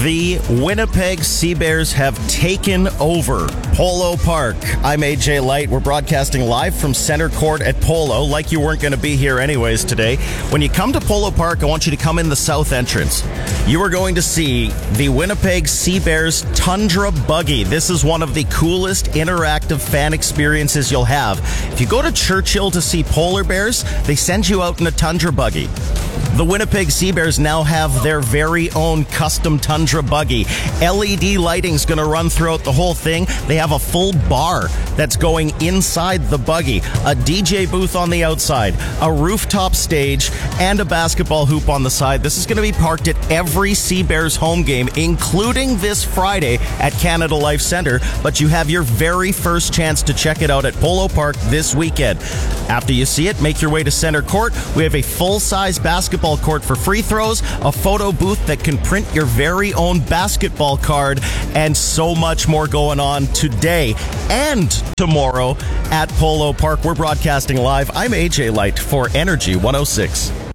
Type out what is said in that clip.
The Winnipeg Sea Bears have taken over Polo Park. I'm AJ Light. We're broadcasting live from center court at Polo, like you weren't going to be here anyways today. When you come to Polo Park, I want you to come in the south entrance. You are going to see the Winnipeg Sea Bears Tundra Buggy. This is one of the coolest interactive fan experiences you'll have. If you go to Churchill to see polar bears, they send you out in a Tundra Buggy. The Winnipeg Sea Bears now have their very own custom Tundra Buggy. LED lighting's going to run throughout the whole thing. They have a full bar that's going inside the buggy, a DJ booth on the outside, a rooftop stage, and a basketball hoop on the side. This is going to be parked at every Sea Bears home game, including this Friday at Canada Life Centre, but you have your very first chance to check it out at Polo Park this weekend. After you see it, make your way to center court. We have a full-size basketball court for free throws, a photo booth that can print your very own basketball card, and so much more going on today and tomorrow at Polo Park. We're broadcasting live. I'm AJ Light for Energy 106.